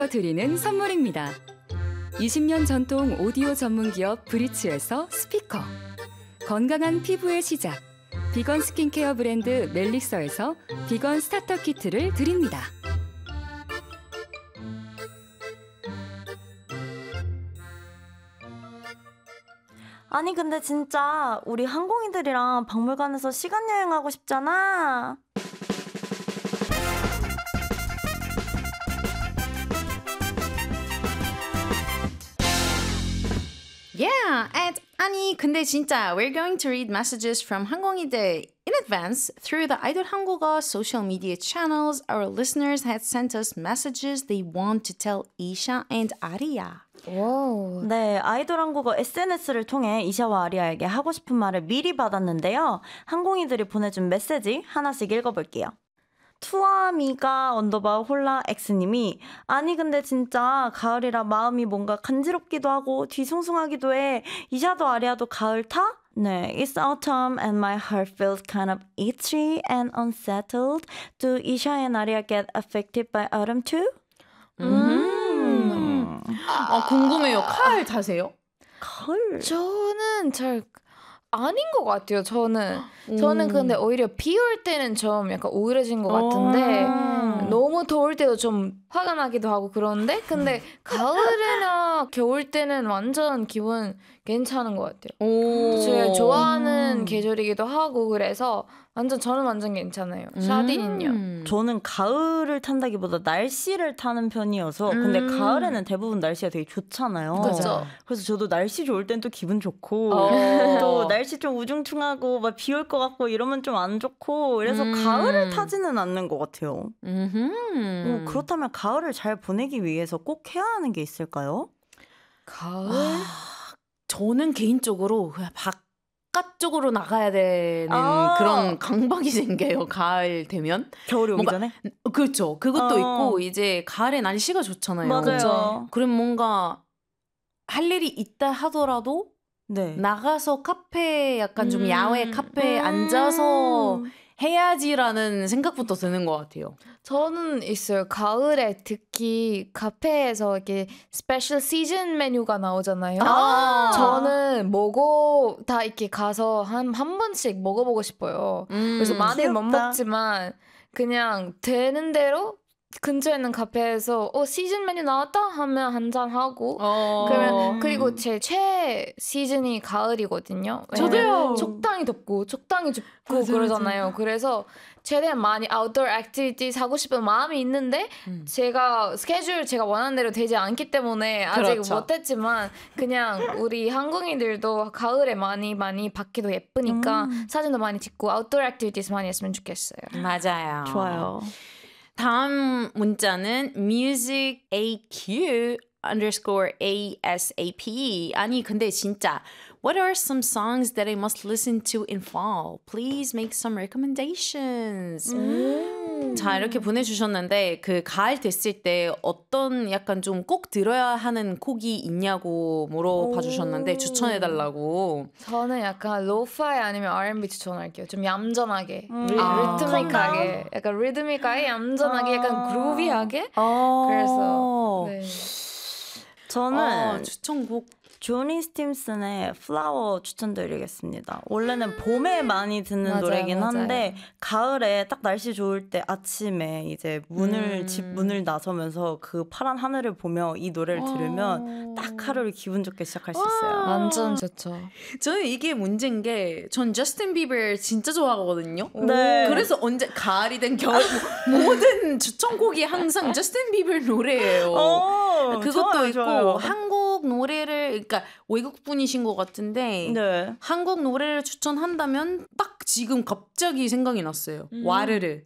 드리는 선물입니다. 20년 전통 오디오 전문 기업 브리츠에서 스피커, 건강한 피부의 시작 비건 스킨케어 브랜드 멜릭서에서 비건 스타터 키트를 드립니다. 아니 근데 진짜 우리 항공이들이랑 박물관에서 시간 여행하고 싶잖아. Yeah, 아니 근데 진짜 we're going to read messages from 항공이들 in advance through the 아이돌 한국어 social media channels. Our listeners had sent us messages they want to tell Isha and Aria. 오. 네, 아이돌 한국어 SNS를 통해 이샤와 아리아에게 하고 싶은 말을 미리 받았는데요. 항공이들이 보내준 메시지 하나씩 읽어볼게요. 투아미가 언더바 홀라 X님이 아니 근데 진짜 가을이라 마음이 뭔가 간지럽기도 하고 뒤숭숭하기도 해. 이샤도 아리아도 가을 타? 네, it's autumn and my heart feels kind of itchy and unsettled. Do Isha and Aria get affected by autumn too? 궁금해요. 가을 타세요? 가을? 저는 잘 아닌 것 같아요. 저는 근데 오히려 비 올 때는 좀 약간 우울해진 것 같은데 너무 더울 때도 좀 화가 나기도 하고 그런데 근데 가을이나 겨울 때는 완전 기분 괜찮은 것 같아요. 제가 좋아하는 계절이기도 하고 그래서 저는 완전 괜찮아요. 샤딘은요? 저는 가을을 탄다기보다 날씨를 타는 편이어서 근데 가을에는 대부분 날씨가 되게 좋잖아요. 그렇죠. 그래서 저도 날씨 좋을 땐 또 기분 좋고 또 날씨 좀 우중충하고 막 비 올 것 같고 이러면 좀 안 좋고 그래서 가을을 타지는 않는 것 같아요. 그렇다면 가을을 잘 보내기 위해서 꼭 해야 하는 게 있을까요? 가을? 저는 개인적으로 그냥 바깥쪽으로 나가야 되는 그런 강박이 생겨요. 가을 되면. 겨울이 오기 전에? 그렇죠. 그것도 있고 이제 가을에 날씨가 좋잖아요. 맞아요. 그럼 뭔가 할 일이 있다 하더라도 네. 나가서 카페 약간 좀 야외 카페에 앉아서 해야지라는 생각부터 드는 것 같아요. 저는 있어요. 가을에 특히 카페에서 이렇게 스페셜 시즌 메뉴가 나오잖아요. 저는 다 이렇게 가서 한 번씩 먹어보고 싶어요. 그래서 많이 못 먹지만 그냥 되는 대로 근처에 있는 카페에서 시즌 메뉴 나왔다 하면 한잔 하고 그리고 제 최애 시즌이 가을이거든요. 저도요. 적당히 덥고 적당히 춥고 그러잖아요. 그래서 최대한 많이 아웃도어 액티비티 하고 싶은 마음이 있는데 제가 스케줄 제가 원하는 대로 되지 않기 때문에 아직 못했지만 그냥 우리 한국인들도 가을에 많이 밖에도 예쁘니까 사진도 많이 찍고 아웃도어 액티비티 많이 했으면 좋겠어요. 맞아요. 좋아요. 다음 문자는 musicaq_asap. 아니 근데 진짜 What are some songs that I must listen to in fall? Please make some recommendations. 자 이렇게 보내주셨는데 그 가을 됐을 때 어떤 약간 좀 꼭 들어야 하는 곡이 있냐고 물어봐 주셨는데 추천해달라고. 저는 약간 로파이 아니면 R&B 추천할게요. 좀 얌전하게 리트미하게 약간 리드미하게 얌전하게 약간 그루비하게 그래서 네. 저는 추천곡 조니 스팀슨의 플라워 추천드리겠습니다. 원래는 봄에 많이 듣는 노래긴 한데 가을에 딱 날씨 좋을 때 아침에 이제 집 문을 나서면서 그 파란 하늘을 보며 이 노래를 들으면 딱 하루를 기분 좋게 시작할 수 있어요. 완전 좋죠. 저는 이게 문제인 게 전 저스틴 비버 진짜 좋아하거든요. 네. 그래서 언제 가을이든 겨울 모든 추천곡이 항상 저스틴 비버 노래예요. 그것도 있고 좋아요. 한국 노래를 그러니까 외국 분이신 것 같은데 한국 노래를 추천한다면 딱 지금 갑자기 생각이 났어요. 와르르.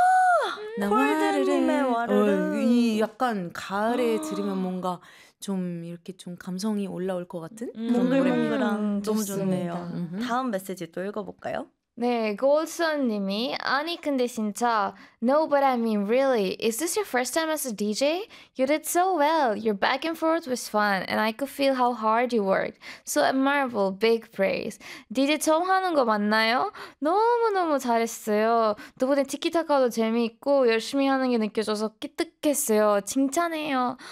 콜드님의 와르르. 이 약간 가을에 들으면 뭔가 좀 이렇게 좀 감성이 올라올 것 같은 그런 노래입니다. 몽글몽글한 너무 좋네요. 다음 메시지 또 읽어볼까요? 네, 골선님이 아니 근데 진짜 No, but I mean really, is this your first time as a DJ? You did so well. Your back and forth was fun, and I could feel how hard you worked. So admirable, big praise. DJ 처음 하는 거 맞나요? 너무너무 잘했어요. 덕분에 티키타카도 재미있고 열심히 하는 게 느껴져서 기특했어요. 칭찬해요.